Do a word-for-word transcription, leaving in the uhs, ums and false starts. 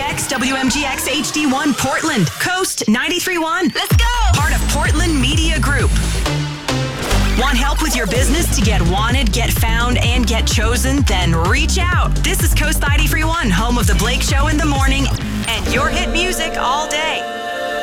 X W M G X H D one Portland, Coast ninety-three point one. Let's go! Part of Portland Media Group. Want help with your business to get wanted, get found, and get chosen? Then reach out. This is Coast ninety-three point one, home of The Blake Show in the morning and your hit music all day.